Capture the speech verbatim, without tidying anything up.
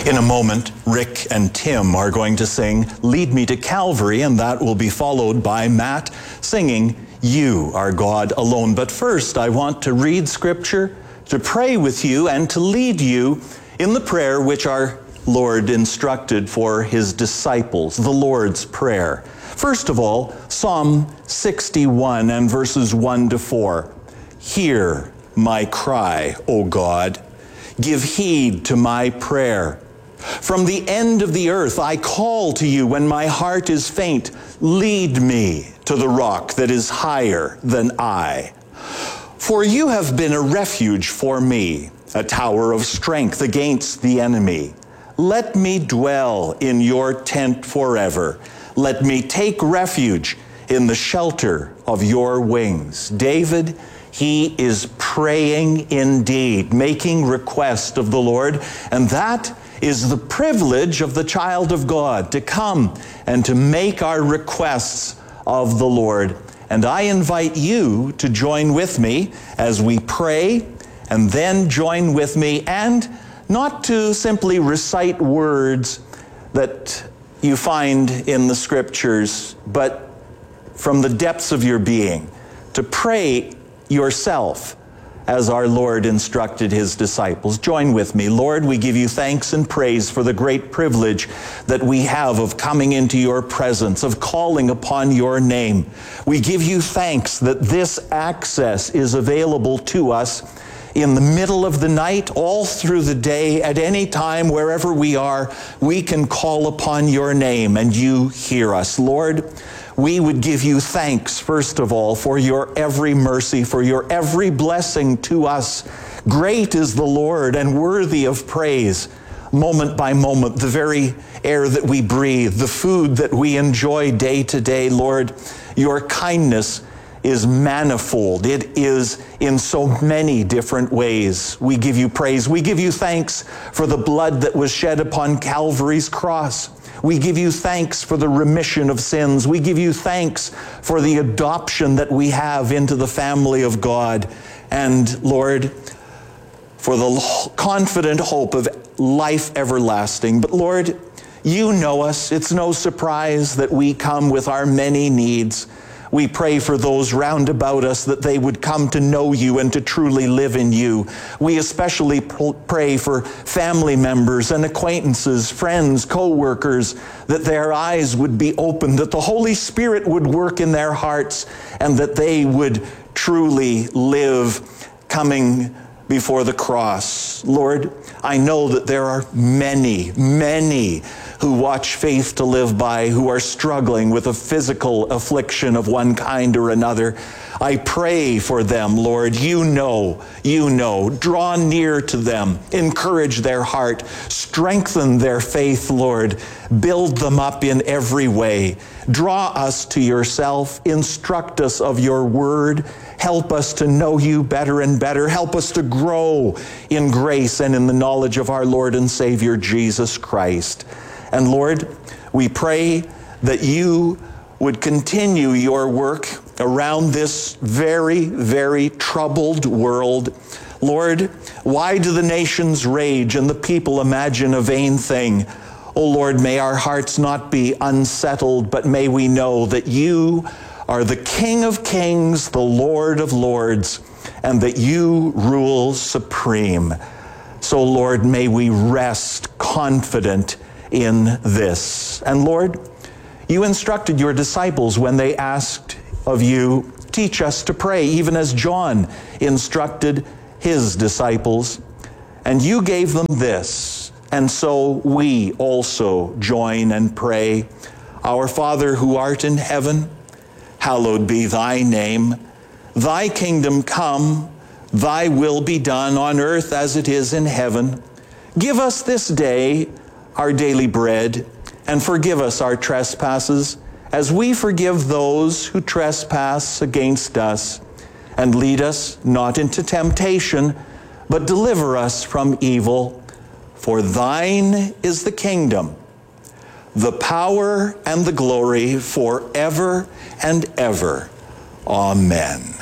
In a moment, Rick and Tim are going to sing Lead Me to Calvary, and that will be followed by Matt singing You Are God Alone. But first, I want to read Scripture, to pray with you, and to lead you in the prayer which our Lord instructed for his disciples, the Lord's Prayer. First of all, Psalm sixty-one and verses one to four. Hear my cry, O God. Give heed to my prayer. From the end of the earth I call to you when my heart is faint. Lead me to the rock that is higher than I. For you have been a refuge for me, a tower of strength against the enemy. Let me dwell in your tent forever. Let me take refuge in the shelter of your wings. David, he is praying indeed, making request of the Lord, and that is the privilege of the child of God, to come and to make our requests of the Lord. And I invite you to join with me as we pray, and then join with me, and not to simply recite words that you find in the Scriptures, but from the depths of your being, to pray yourself as our Lord instructed his disciples. Join with me. Lord, we give you thanks and praise for the great privilege that we have of coming into your presence, of calling upon your name. We give you thanks that this access is available to us in the middle of the night, all through the day, at any time, wherever we are. We can call upon your name and you hear us. Lord, we would give you thanks, first of all, for your every mercy, for your every blessing to us. Great is the Lord and worthy of praise. Moment by moment, the very air that we breathe, the food that we enjoy day to day, Lord, your kindness is manifold. It is in so many different ways. We give you praise. We give you thanks for the blood that was shed upon Calvary's cross. We give you thanks for the remission of sins. We give you thanks for the adoption that we have into the family of God. And Lord, for the confident hope of life everlasting. But Lord, you know us. It's no surprise that we come with our many needs. We pray for those round about us that they would come to know you and to truly live in you. We especially pray for family members and acquaintances, friends, co-workers, that their eyes would be opened, that the Holy Spirit would work in their hearts, and that they would truly live coming before the cross. Lord, I know that there are many, many who watch Faith to Live By, who are struggling with a physical affliction of one kind or another. I pray for them, Lord. You know, you know. Draw near to them. Encourage their heart. Strengthen their faith, Lord. Build them up in every way. Draw us to yourself. Instruct us of your word. Help us to know you better and better. Help us to grow in grace and in the knowledge of our Lord and Savior, Jesus Christ. And Lord, we pray that you would continue your work around this very, very troubled world. Lord, why do the nations rage and the people imagine a vain thing? Oh Lord, may our hearts not be unsettled, but may we know that you are the King of Kings, the Lord of Lords, and that you rule supreme. So Lord, may we rest confident in this. And Lord, you instructed your disciples when they asked of you, teach us to pray, even as John instructed his disciples. And you gave them this, and so we also join and pray. Our Father who art in heaven, hallowed be thy name. Thy kingdom come, thy will be done on earth as it is in heaven. Give us this day our daily bread, and forgive us our trespasses, as we forgive those who trespass against us. And lead us not into temptation, but deliver us from evil. For thine is the kingdom, the power, and the glory forever and ever. Amen.